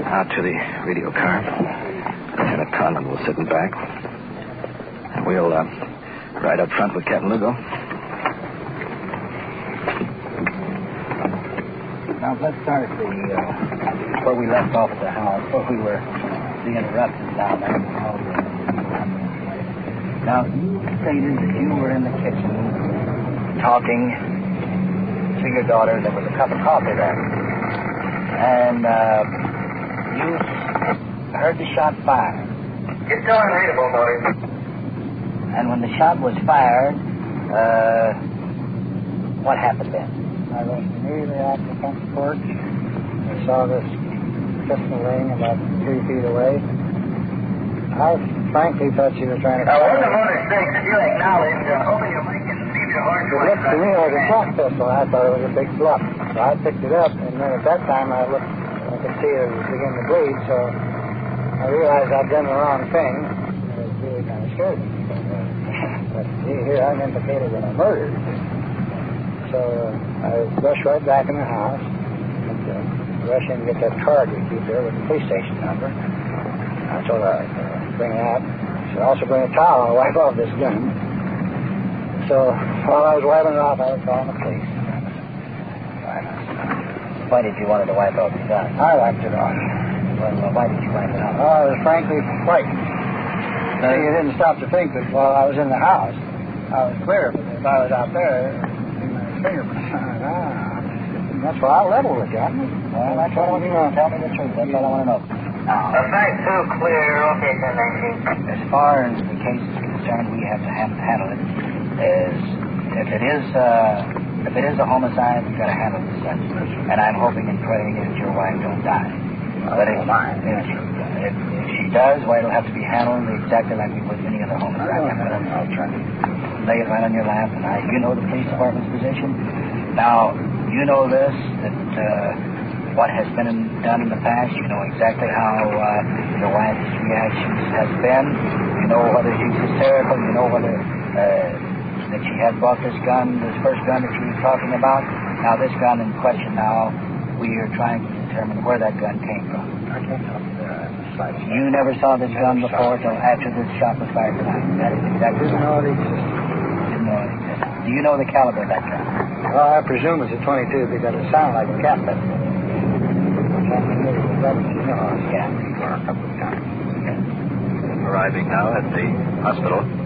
out to the radio car. Lieutenant Conlon will sit in back. And we'll ride up front with Captain Lugo. Now, let's start where we left off at the house, where we were the interruptions down there. Now, you stated that you were in the kitchen talking to your daughter. There was a cup of coffee there. And you heard the shot fired. Get going, readable, boys. And when the shot was fired, what happened then? I went immediately out to the front porch. I saw this pistol laying about 3 feet away. I frankly thought she was trying to... Now, one of the mistakes that you acknowledge, hoping you make it leave your heart. It looked to me like a shot pistol. I thought it was a big bluff. So I picked it up, and then at that time I could see it was beginning to bleed, so I realized I'd done the wrong thing. It was really kind of scared me. But here I'm implicated in a murder. So I rushed right back in the house and rushed in and get that card we keep there with the police station number. I told her I'd bring that. I should also bring a towel and wipe off this gun. So while I was wiping it off, I was calling the police. Why did you want to wipe off the gun? I wiped it off. Well, why did you wipe it off? Oh, I was frankly frightened. See, you didn't stop to think that while I was in the house, I was clear, but if I was out there, fingerprints. That's why I leveled the gun. Well, that's what I want you to tell me the truth. That's all I want to know. Now, The fact's too clear. Okay, 1019. as far as the case is concerned, we have to handle it as if it is a homicide, we've got to handle it as such. And I'm hoping and praying that your wife don't die. But if she does, well, it'll have to be handled exactly like we would any other homicide. I'll try to lay it right on your lap, and you know the police department's position. Now, you know this, that what has been done in the past, you know exactly how your wife's reactions has been. You know whether she's hysterical, you know whether that she had bought this gun, this first gun that she was talking about. Now, this gun in question now, we are trying to determine where that gun came from. I can't help it. You never saw this gun before until after this shot was fired tonight. That is exactly Didn't know it existed. Didn't know it existed. Do you know the caliber of that gun? Well, I presume it's a 22 because it sounded like a cat pistol. Yeah. Arriving now at the hospital.